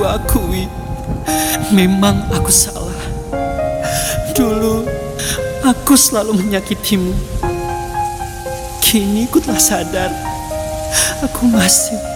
Aku akui, memang aku salah. Dulu aku selalu menyakitimu. Kini ku telah sadar, aku masih